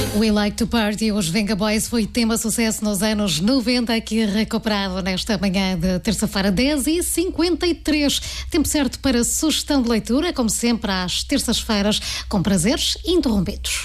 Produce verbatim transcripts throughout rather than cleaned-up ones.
We Like to Party, os Venga Boys, foi tema sucesso nos anos noventa, aqui recuperado nesta manhã de terça-feira, dez e cinquenta e três. Tempo certo para sugestão de leitura, como sempre às terças-feiras, com prazeres interrompidos.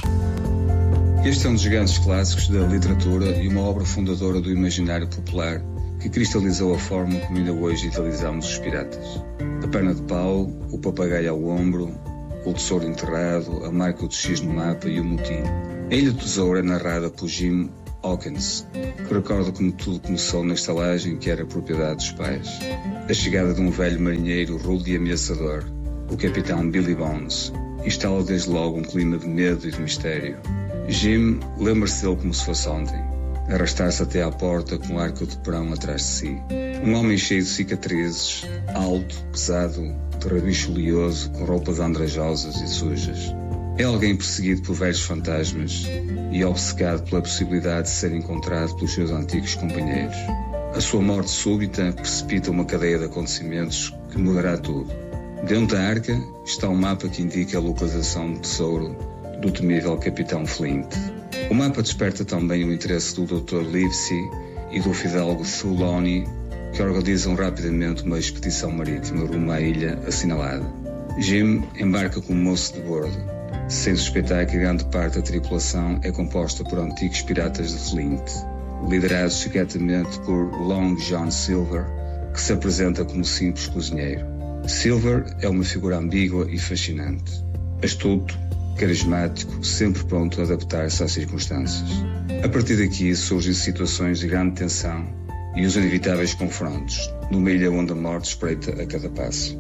Este é um dos grandes clássicos da literatura e uma obra fundadora do imaginário popular que cristalizou a forma como ainda hoje idealizamos os piratas. A perna de pau, o papagaio ao ombro, o tesouro enterrado, a marca do X no mapa e o motim. A Ilha do Tesouro é narrada por Jim Hawkins, que recorda como tudo começou na estalagem que era propriedade dos pais. A chegada de um velho marinheiro rude e ameaçador, o capitão Billy Bones, instala desde logo um clima de medo e de mistério. Jim lembra-se dele como se fosse ontem, arrastar-se até à porta com um arco de perão atrás de si. Um homem cheio de cicatrizes, alto, pesado, de rabicho oleoso, com roupas andrajosas e sujas. É alguém perseguido por velhos fantasmas e obcecado pela possibilidade de ser encontrado pelos seus antigos companheiros. A sua morte súbita precipita uma cadeia de acontecimentos que mudará tudo. Dentro da arca está um mapa que indica a localização do tesouro do temível Capitão Flint. O mapa desperta também o interesse do doutor Livesey e do fidalgo Trelawney, que organizam rapidamente uma expedição marítima rumo à ilha assinalada. Jim embarca como moço de bordo, sem suspeitar que grande parte da tripulação é composta por antigos piratas de Flint, liderados secretamente por Long John Silver, que se apresenta como simples cozinheiro. Silver é uma figura ambígua e fascinante, astuto, carismático, sempre pronto a adaptar-se às circunstâncias. A partir daqui surgem situações de grande tensão e os inevitáveis confrontos, numa ilha onde a morte espreita a cada passo.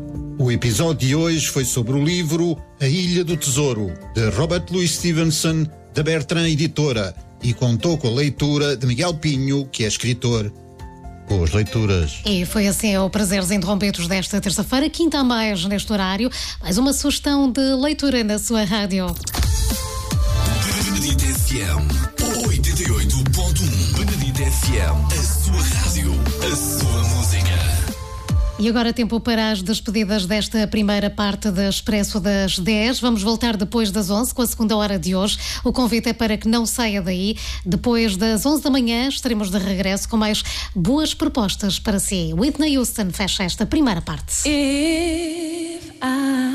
O episódio de hoje foi sobre o livro A Ilha do Tesouro, de Robert Louis Stevenson, da Bertrand Editora, e contou com a leitura de Miguel Pinho, que é escritor. Boas leituras. E foi assim o Prazeres Interrompidos desta terça-feira, quinta a mais neste horário. Mais uma sugestão de leitura na sua rádio. Benedito F M oitenta e oito ponto um. Benedito F M, a sua rádio, a sua música. E agora tempo para as despedidas desta primeira parte da Expresso das dez. Vamos voltar depois das onze com a segunda hora de hoje. O convite é para que não saia daí. Depois das onze da manhã estaremos de regresso com mais boas propostas para si. Whitney Houston fecha esta primeira parte. If I